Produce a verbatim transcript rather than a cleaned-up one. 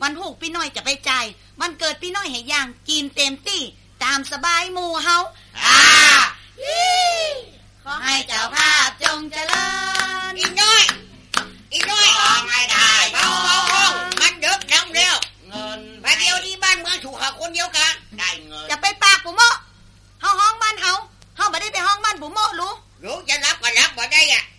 วันหูกพี่น้อยจะไปจ่ายวันเกิดพี่น้อยให้ย่างกินเต็มที่ตามสบายหมู่เฮาอ่าขอให้เจ้าภาพจงเจริญอีน้อยอีน้อยออกไม่ได้เบาๆมันดึกน้ำแล้วเงินไปเดียวที่บ้านเมืองถูกหาคนเดียวกันได้เงินจะไปปากปู่โมเฮาห้องบ้านเฮาเฮาบ่ได้ไปห้องบ้านปู่โมรู้รู้จะรับก็รับบ่ได้อ่ะ